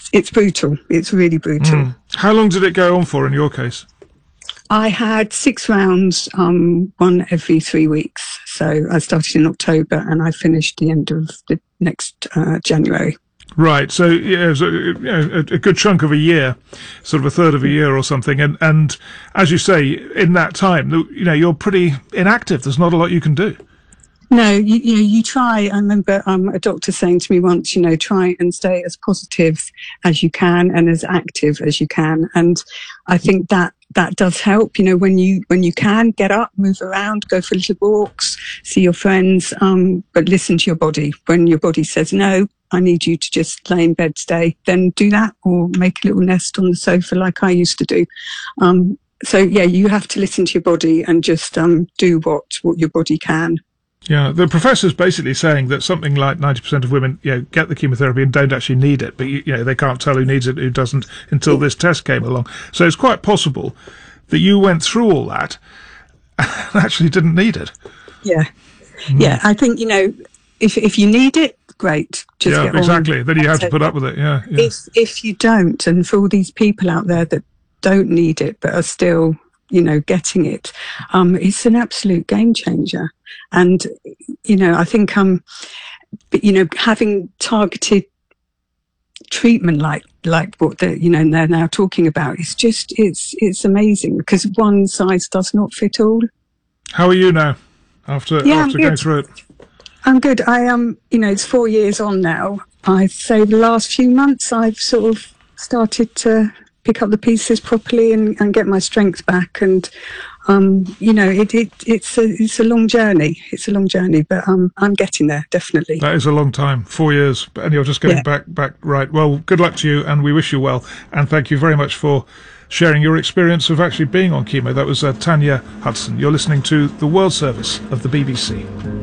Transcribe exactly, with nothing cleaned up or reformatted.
it's brutal. It's really brutal. Mm. How long did it go on for in your case? I had six rounds, um, one every three weeks. So I started in October and I finished the end of the next uh, January. Right. So yeah, it was a, you know, a, a good chunk of a year, sort of a third of a year or something. And, and as you say, in that time, you know, you're pretty inactive. There's not a lot you can do. No, you, you know, you try. I remember um, a doctor saying to me once, you know, try and stay as positive as you can and as active as you can. And I think that that does help. You know, when you when you can get up, move around, go for little walks, see your friends, um, but listen to your body. When your body says, no, I need you to just lay in bed today, then do that, or make a little nest on the sofa like I used to do. Um, so, yeah, you have to listen to your body and just um, do what, what your body can. Yeah, the professor's basically saying that something like ninety percent of women, you know, get the chemotherapy and don't actually need it, but you, you know, they can't tell who needs it, who doesn't, until this test came along. So it's quite possible that you went through all that and actually didn't need it. Yeah, mm. yeah. I think, you know, if if you need it, great. Just yeah, get exactly. On. Then you have to put up with it. Yeah, yeah. If if you don't, and for all these people out there that don't need it but are still, you know, getting it, um, it's an absolute game changer. And, you know, I think, um, you know, having targeted treatment like like what they you know they're now talking about, it's just it's it's amazing, because one size does not fit all. How are you now after yeah, after going through it? I'm good. I am, um, you know, it's four years on now. I'd say the last few months I've sort of started to pick up the pieces properly and, and get my strength back. And, um, you know, it, it it's a it's a long journey. It's a long journey, but um, I'm getting there, definitely. That is a long time, four years, and you're just getting yeah. back back right. Well, good luck to you, and we wish you well. And thank you very much for sharing your experience of actually being on chemo. That was uh, Tanya Hudson. You're listening to the World Service of the B B C.